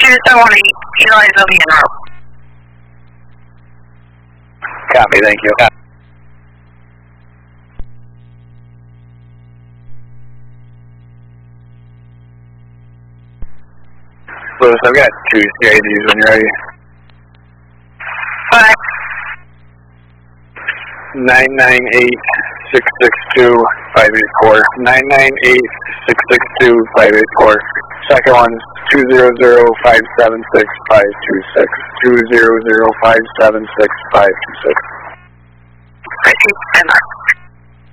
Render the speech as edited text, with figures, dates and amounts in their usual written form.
278, Eli's will be en route. Copy, thank you. Lewis, I've got 2 CIDs when you're ready. What? 998-662-584. 998-662-584. Second one's 200-576-526. 200-576-526. I see,